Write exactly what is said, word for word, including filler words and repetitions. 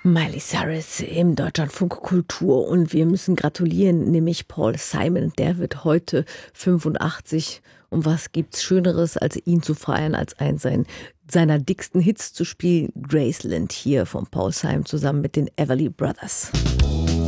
Miley Cyrus im Deutschlandfunk Kultur und wir müssen gratulieren, nämlich Paul Simon, der wird heute fünfundachtzig. Und was gibt's Schöneres, als ihn zu feiern, als einen sein, seiner dicksten Hits zu spielen? Graceland hier von Paul Simon zusammen mit den Everly Brothers.